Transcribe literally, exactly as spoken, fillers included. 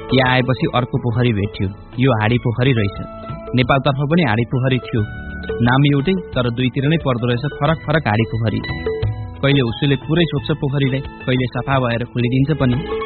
यहाँ आएपछि अर्को पोखरी भेट्यो। यो हाडी पोखरी रहेछ। नेपालतर्फ पनि हाडी पोखरी थियो। नाम एउटै तर दुईतिर नै पर्दो रहेछ फरक फरक हाडी पोखरी। कहिले उसुले पुरै सोध्छ पोखरीलाई, कहिले सफा भएर खोलिदिन्छ पनि।